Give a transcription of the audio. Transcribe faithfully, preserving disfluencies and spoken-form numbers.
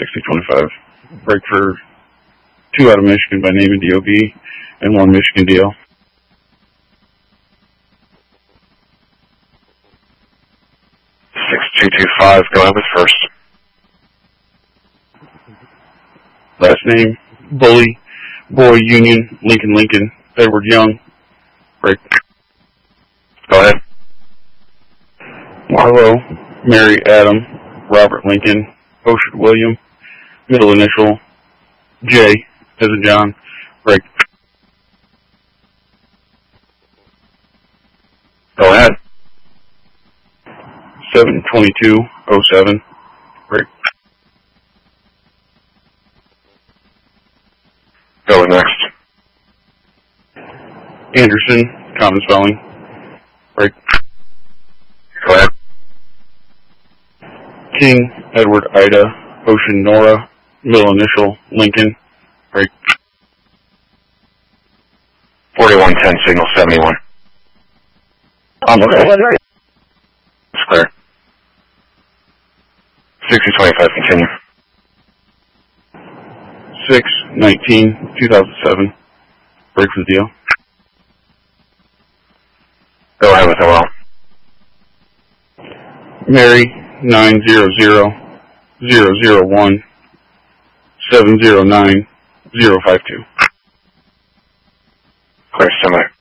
sixty twenty-five. Break for two out of Michigan by name and D O B, and one Michigan D L. six two two five, go ahead with first. Last name, Bully, Boy Union, Lincoln Lincoln, Edward Young. Break. Go ahead. Marlowe, Mary Adam, Robert Lincoln, Ocean William, middle initial, J, as in John. Break. Go ahead. seven twenty-two oh seven. Break. Go with next. Anderson, common spelling. Break. Go ahead. King, Edward Ida, Ocean Nora, middle initial, Lincoln. Break. forty-one ten, signal seventy-one. Um, okay. It's clear. sixty twenty-five, continue. six nineteen two thousand seven. Break for the deal. Go ahead with O L. Mary, nine zero zero zero zero one seven zero nine zero five two. Clear, similar.